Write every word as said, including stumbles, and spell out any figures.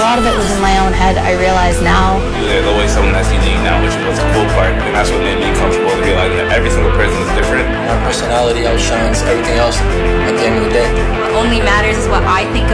lot of it was in my own head. I realize now. There's always something that's unique now, which was the cool part, and that's what made me comfortable to realize that every single person is different. My personality outshines everything else at the end of the day. What only matters is what I think